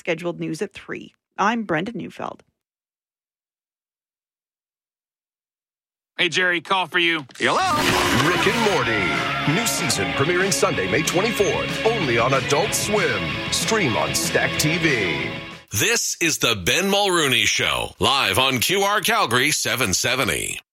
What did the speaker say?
scheduled news at 3. I'm Brenda Neufeld. Hey, Jerry, call for you. Hello? Rick and Morty. New season premiering Sunday, May 24th. Only on Adult Swim. Stream on Stack TV. This is the Ben Mulrooney Show, live on QR Calgary 770.